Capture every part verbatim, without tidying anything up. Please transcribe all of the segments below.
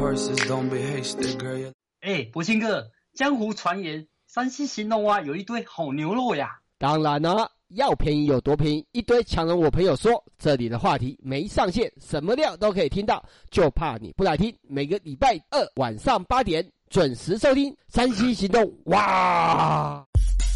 horses, don't be hasty, girl. 哎，博清哥，江湖传言山西行动啊有一堆好牛肉呀。 当然啦，要便宜有多便宜，一堆强人我朋友说，这里的话题没上限，什么料都可以听到，就怕你不来听。每个礼拜二晚上八点准时收听山西行动。哇！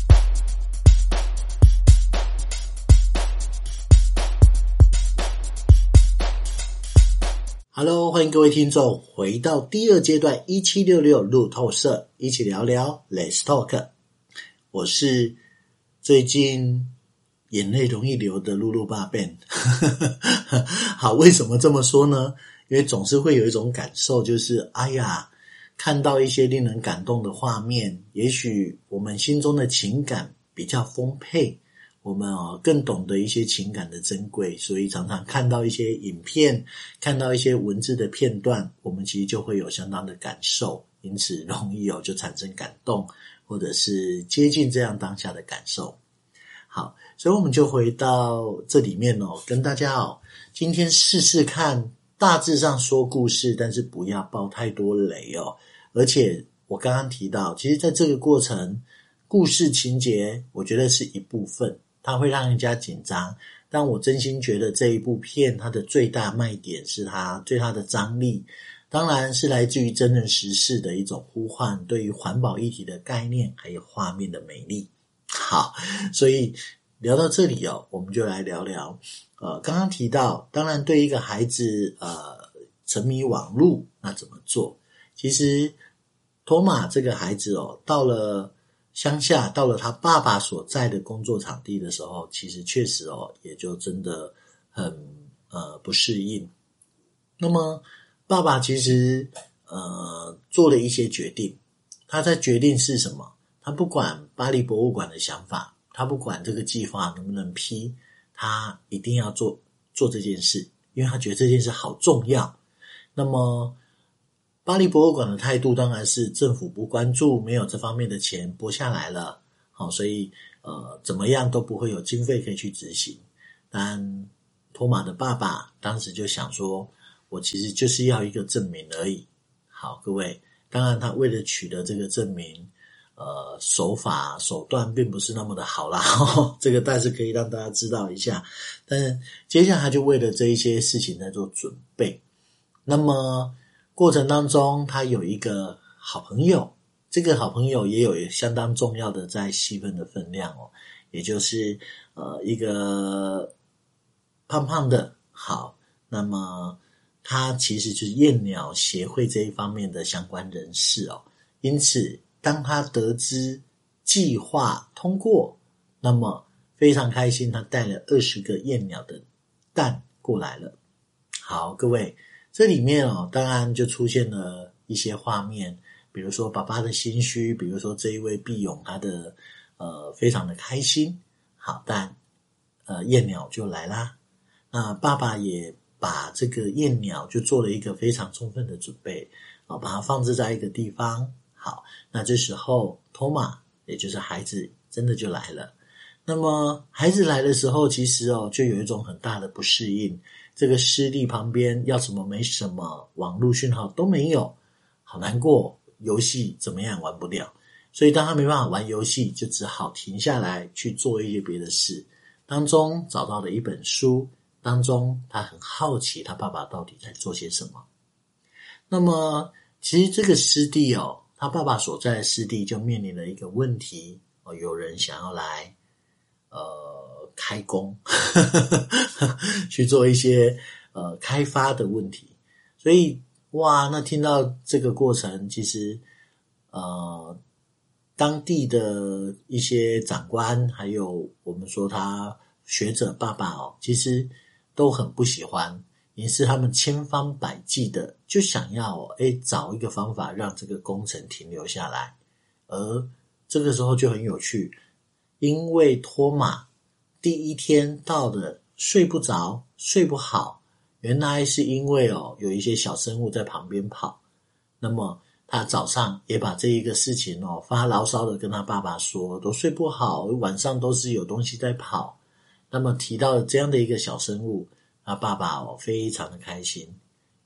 Hello， 欢迎各位听众回到第二阶段一七六六路透社，一起聊聊 Let's Talk。我是最近眼泪容易流的露露爸 Ben。 好，为什么这么说呢？因为总是会有一种感受，就是哎呀，看到一些令人感动的画面，也许我们心中的情感比较丰沛，我们哦更懂得一些情感的珍贵，所以常常看到一些影片，看到一些文字的片段，我们其实就会有相当的感受，因此容易哦就产生感动，或者是接近这样当下的感受。好，所以我们就回到这里面哦，跟大家哦今天试试看，大致上说故事，但是不要爆太多雷哦。而且我刚刚提到，其实在这个过程，故事情节我觉得是一部分，它会让人家紧张，但我真心觉得这一部片它的最大卖点是它最大的张力，当然是来自于真人实事的一种呼唤，对于环保议题的概念，还有画面的美丽。好，所以聊到这里哦，我们就来聊聊呃，刚刚提到，当然对一个孩子呃沉迷网络，那怎么做？其实托马这个孩子哦，到了乡下，到了他爸爸所在的工作场地的时候，其实确实哦，也就真的很呃不适应。那么爸爸其实呃做了一些决定，他在决定是什么？他不管巴黎博物馆的想法，他不管这个计划能不能批，他一定要做做这件事，因为他觉得这件事好重要。那么巴黎博物馆的态度当然是政府不关注，没有这方面的钱拨下来了，好，所以呃怎么样都不会有经费可以去执行。但托马的爸爸当时就想说，我其实就是要一个证明而已。好，各位，当然他为了取得这个证明，呃手法手段并不是那么的好啦，呵呵，这个但是可以让大家知道一下。但是接下来他就为了这一些事情在做准备。那么过程当中他有一个好朋友，这个好朋友也有相当重要的在戏份的分量哦，也就是呃一个胖胖的，好，那么他其实就是燕鸟协会这一方面的相关人士哦。因此当他得知计划通过，那么非常开心，他带了二十个燕鸟的蛋过来了。好，各位，这里面哦，当然就出现了一些画面，比如说爸爸的心虚，比如说这一位毕勇他的呃非常的开心。好，但呃燕鸟就来啦，那爸爸也把这个燕鸟就做了一个非常充分的准备，啊，把它放置在一个地方。好，那这时候托马也就是孩子真的就来了。那么孩子来的时候，其实哦就有一种很大的不适应，这个湿地旁边要什么没什么，网络讯号都没有，好难过，游戏怎么样玩不了。所以当他没办法玩游戏，就只好停下来去做一些别的事。当中找到了一本书，当中他很好奇他爸爸到底在做些什么。那么其实这个湿地哦，他爸爸所在的湿地就面临了一个问题哦，有人想要来呃开工去做一些呃开发的问题。所以哇，那听到这个过程，其实呃当地的一些长官，还有我们说他学者爸爸哦，其实都很不喜欢，也是他们千方百计的就想要诶找一个方法让这个工程停留下来。而这个时候就很有趣，因为托马第一天到的睡不着睡不好，原来是因为哦有一些小生物在旁边跑。那么他早上也把这一个事情哦发牢骚的跟他爸爸说，都睡不好，晚上都是有东西在跑。那么提到了这样的一个小生物，他爸爸哦非常的开心，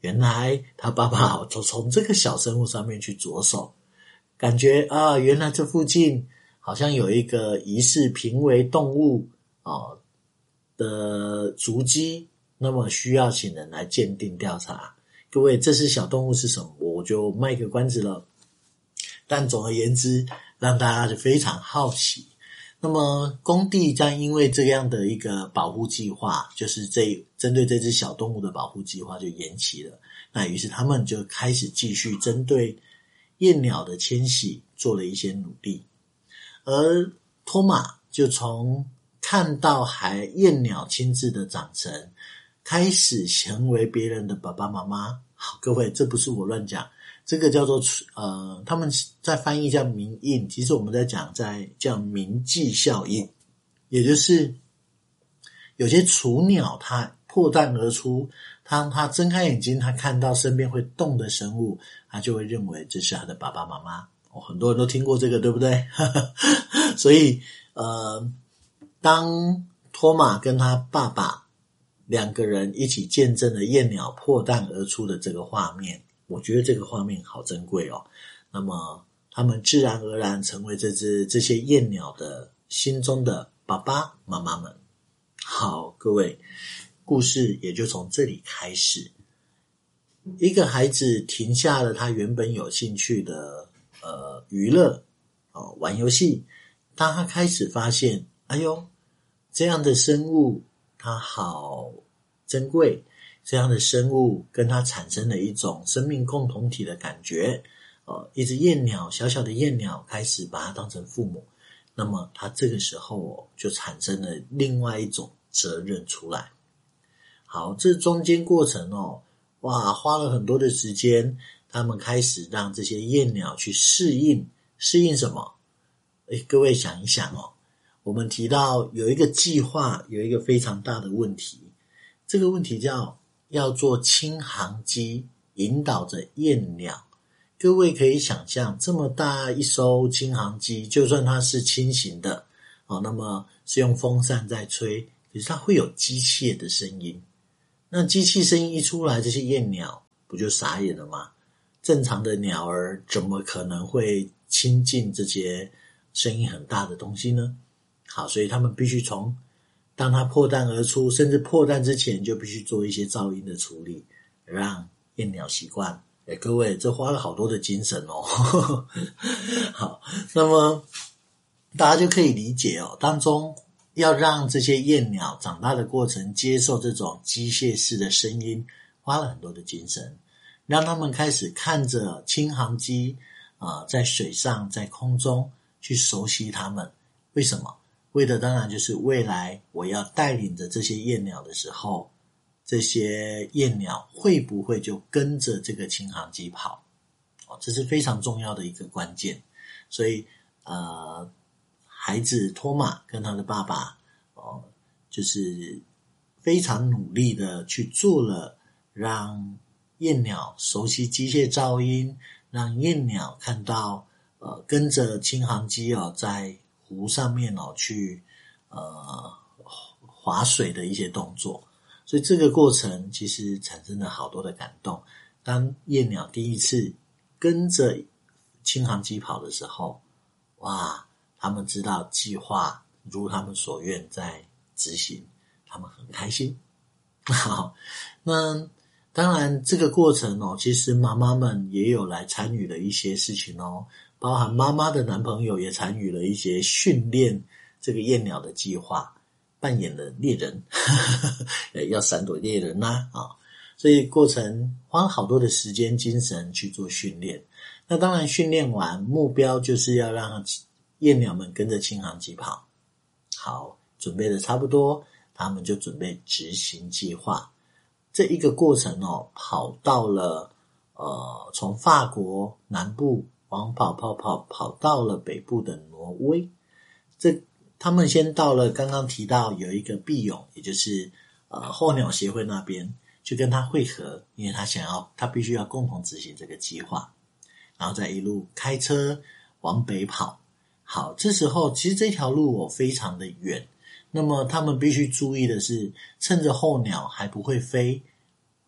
原来他爸爸就从这个小生物上面去着手，感觉啊，原来这附近好像有一个疑似濒危动物哦的足迹，那么需要请人来鉴定调查。各位，这是小动物是什么，我就卖个关子了。但总而言之，让大家就非常好奇。那么工地将因为这样的一个保护计划，就是这针对这只小动物的保护计划就延期了。那于是他们就开始继续针对燕鸟的迁徙做了一些努力。而托马就从看到孩燕鸟亲自的长成，开始成为别人的爸爸妈妈。好，各位，这不是我乱讲，这个叫做呃，他们在翻译叫民印，其实我们在讲在叫民际效应，也就是有些雏鸟它破蛋而出，当它睁开眼睛，它看到身边会动的生物，它就会认为这是它的爸爸妈妈。哦，很多人都听过这个，对不对？所以呃，当托马跟他爸爸两个人一起见证了燕鸟破蛋而出的这个画面，我觉得这个画面好珍贵哦。那么他们自然而然成为这只这些燕鸟的心中的爸爸妈妈们。好，各位，故事也就从这里开始。一个孩子停下了他原本有兴趣的呃娱乐哦，玩游戏。当他开始发现，哎呦，这样的生物它好珍贵，这样的生物跟它产生了一种生命共同体的感觉，呃，一只燕鸟，小小的燕鸟开始把它当成父母，那么它这个时候哦，就产生了另外一种责任出来。好，这中间过程哦，哇，花了很多的时间，他们开始让这些燕鸟去适应，适应什么？诶，各位想一想哦，我们提到有一个计划，有一个非常大的问题，这个问题叫要做轻航机引导着燕鸟。各位可以想象，这么大一艘轻航机，就算它是轻型的哦，那么是用风扇在吹，可是它会有机械的声音。那机器声音一出来，这些燕鸟不就傻眼了吗？正常的鸟儿怎么可能会亲近这些声音很大的东西呢？好，所以他们必须从当它破蛋而出，甚至破蛋之前就必须做一些噪音的处理，让燕鸟习惯。诶，各位，这花了好多的精神哦。好，那么大家就可以理解哦，当中要让这些燕鸟长大的过程接受这种机械式的声音，花了很多的精神，让他们开始看着轻航机啊、呃，在水上，在空中去熟悉它们。为什么？为的当然就是未来我要带领着这些燕鸟的时候，这些燕鸟会不会就跟着这个轻航机跑？哦，这是非常重要的一个关键。所以呃，孩子托马跟他的爸爸哦，就是非常努力的去做了让燕鸟熟悉机械噪音，让燕鸟看到呃跟着轻航机哦在湖上面哦去呃划水的一些动作。所以这个过程其实产生了好多的感动。当燕鸟第一次跟着轻航机跑的时候，哇，他们知道计划如他们所愿在执行，他们很开心。好，那当然这个过程哦，其实妈妈们也有来参与了一些事情哦，包含妈妈的男朋友也参与了一些训练这个燕鸟的计划，扮演了猎人，要闪躲猎人啦、啊、哦，所以过程花了好多的时间精神去做训练。那当然训练完，目标就是要让燕鸟们跟着轻航机跑。好，准备的差不多，他们就准备执行计划。这一个过程哦，跑到了呃，从法国南部往跑跑跑跑到了北部的挪威。这他们先到了刚刚提到有一个毕勇，也就是呃候鸟协会那边，去跟他会合，因为他想要他必须要共同执行这个计划，然后再一路开车往北跑。好，这时候其实这条路哦非常的远，那么他们必须注意的是，趁着候鸟还不会飞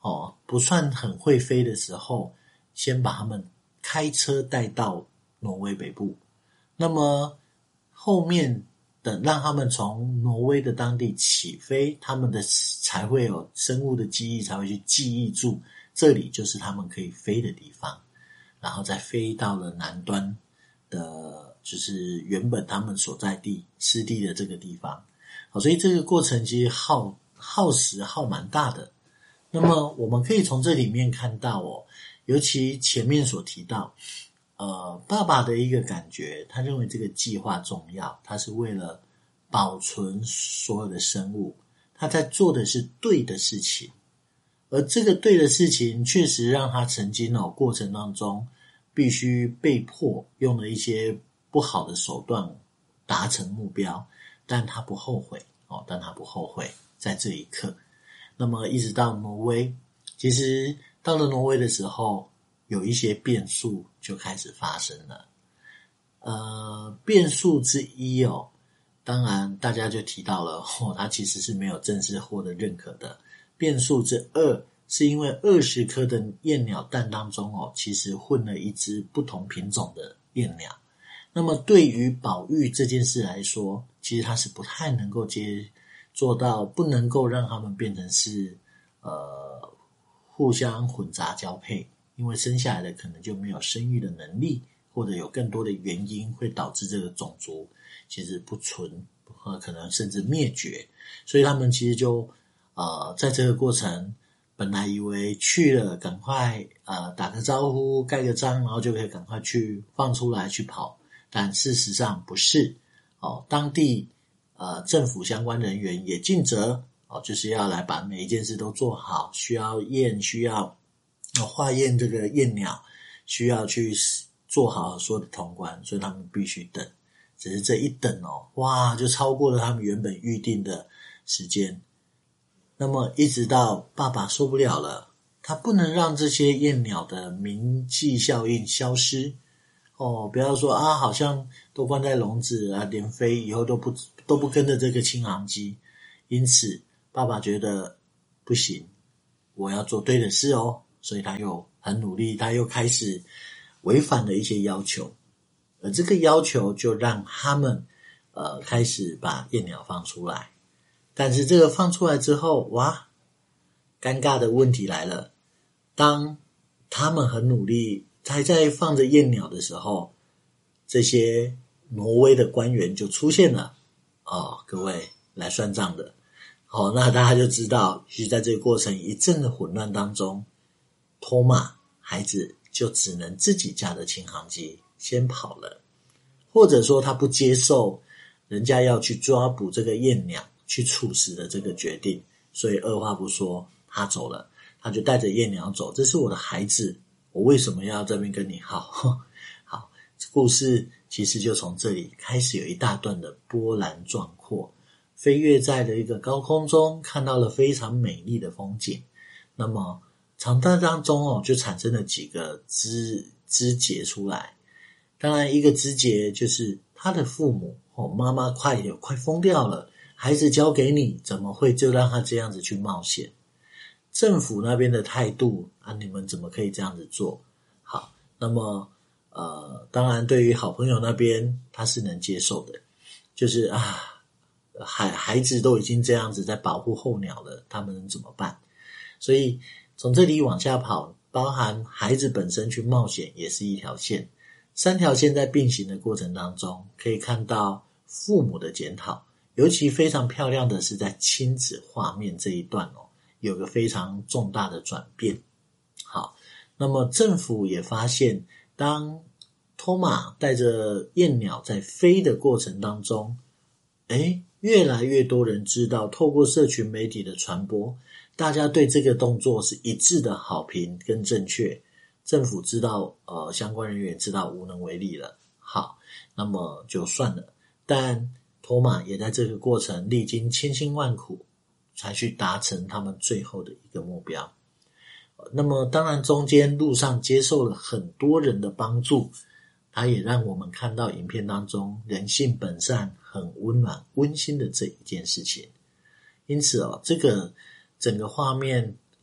哦不算很会飞的时候，先把他们开车带到挪威北部，那么后面等让他们从挪威的当地起飞，他们的才会有生物的记忆，才会去记忆住这里就是他们可以飞的地方，然后再飞到了南端的就是原本他们所在地湿地的这个地方。好，所以这个过程其实耗耗时耗蛮大的。那么我们可以从这里面看到哦，尤其前面所提到呃，爸爸的一个感觉，他认为这个计划重要，他是为了保存所有的生物，他在做的是对的事情，而这个对的事情确实让他曾经哦过程当中必须被迫用了一些不好的手段达成目标，但他不后悔哦，但他不后悔在这一刻。那么一直到挪威，其实到了挪威的时候，有一些变数就开始发生了。呃，变数之一哦，当然大家就提到了哦，它其实是没有正式获得认可的。变数之二是因为二十颗的燕鸟蛋当中哦，其实混了一只不同品种的燕鸟。那么对于保育这件事来说，其实它是不太能够接做到，不能够让它们变成是呃互相混杂交配。因为生下来的可能就没有生育的能力，或者有更多的原因会导致这个种族其实不存，呃，可能甚至灭绝。所以他们其实就呃在这个过程，本来以为去了赶快呃打个招呼盖个章，然后就可以赶快去放出来去跑，但事实上不是哦。当地呃政府相关人员也尽责哦，就是要来把每一件事都做好，需要验需要化验这个燕鸟，需要去做好所有的通关，所以他们必须等。只是这一等哦，哇，就超过了他们原本预定的时间。那么一直到爸爸受不了了，他不能让这些燕鸟的名气效应消失哦，不要说啊，好像都关在笼子啊，连飞以后都不都不跟着这个轻航机。因此，爸爸觉得不行，我要做对的事哦。所以他又很努力，他又开始违反了一些要求，而这个要求就让他们呃开始把燕鸟放出来。但是这个放出来之后，哇，尴尬的问题来了。当他们很努力还在放着燕鸟的时候，这些挪威的官员就出现了哦，各位来算账的。好，那大家就知道，其实在这个过程一阵的混乱当中，托马孩子就只能自己驾着轻航机先跑了，或者说他不接受人家要去抓捕这个燕鸟去处死的这个决定，所以二话不说他走了，他就带着燕鸟走。这是我的孩子，我为什么要这边跟你耗？好，故事其实就从这里开始有一大段的波澜壮阔，飞跃在了一个高空中，看到了非常美丽的风景。那么长大当中哦，就产生了几个枝枝节出来。当然，一个枝节就是他的父母哦，妈妈快也快疯掉了，孩子交给你，怎么会就让他这样子去冒险？政府那边的态度啊，你们怎么可以这样子做？好，那么呃，当然对于好朋友那边他是能接受的，就是啊，孩孩子都已经这样子在保护候鸟了，他们能怎么办？所以从这里往下跑，包含孩子本身去冒险也是一条线，三条线在并行的过程当中，可以看到父母的检讨，尤其非常漂亮的是在亲子画面这一段哦，有个非常重大的转变。好，那么政府也发现，当托马带着燕鸟在飞的过程当中，诶，越来越多人知道，透过社群媒体的传播，大家对这个动作是一致的好评跟正确，政府知道呃，相关人员知道无能为力了。好，那么就算了。但托马也在这个过程历经千辛万苦，才去达成他们最后的一个目标。那么当然中间路上接受了很多人的帮助，它也让我们看到影片当中人性本善、很温暖、温馨的这一件事情。因此哦，这个整个画面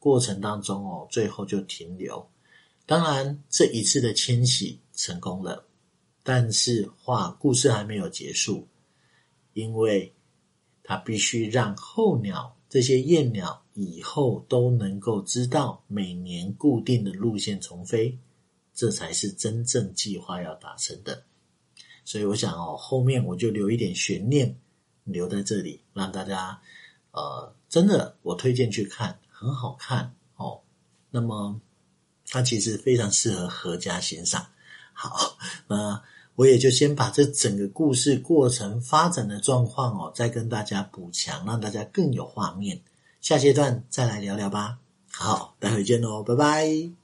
过程当中哦，最后就停留。当然这一次的迁徙成功了，但是话故事还没有结束，因为他必须让候鸟这些燕鸟以后都能够知道每年固定的路线重飞，这才是真正计划要达成的。所以我想哦，后面我就留一点悬念留在这里，让大家呃，真的我推荐去看，很好看哦。那么它其实非常适合合家欣赏。好，那我也就先把这整个故事过程发展的状况哦，再跟大家补强，让大家更有画面。下阶段再来聊聊吧。好，待会见咯，拜拜。